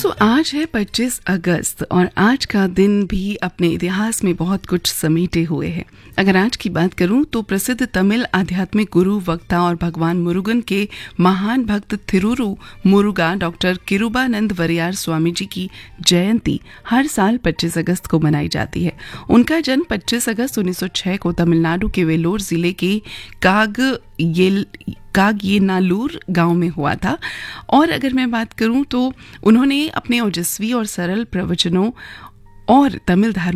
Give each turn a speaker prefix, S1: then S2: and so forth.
S1: आज है 25 अगस्त और आज का दिन भी अपने इतिहास में बहुत कुछ समेटे हुए है। अगर आज की बात करूं तो प्रसिद्ध तमिल आध्यात्मिक गुरु, वक्ता और भगवान मुरुगन के महान भक्त थिरुरु मुरुगा डॉक्टर किरुबानंद वरियार स्वामी जी की जयंती हर साल 25 अगस्त को मनाई जाती है। उनका जन्म 25 अगस्त 1906 को तमिलनाडु के वेलोर जिले के कागयेनालूर गांव में हुआ था। और अगर मैं बात करूं तो उन्होंने अपने ओजस्वी और सरल प्रवचनों और तमिल धर्म